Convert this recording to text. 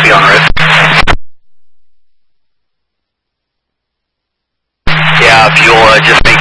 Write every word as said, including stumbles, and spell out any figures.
copy on roof. Yeah, fuel, uh, just make